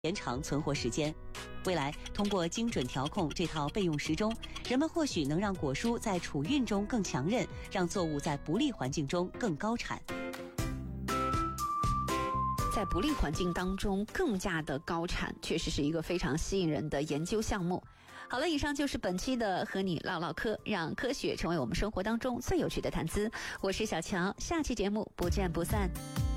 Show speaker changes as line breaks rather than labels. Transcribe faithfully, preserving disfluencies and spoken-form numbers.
延长存活时间。未来通过精准调控这套备用时钟，人们或许能让果蔬在储运中更强韧，让作物在不利环境中更高产。
在不利环境当中更加的高产，确实是一个非常吸引人的研究项目。好了，以上就是本期的和你唠唠嗑，让科学成为我们生活当中最有趣的谈资。我是小乔，下期节目不见不散。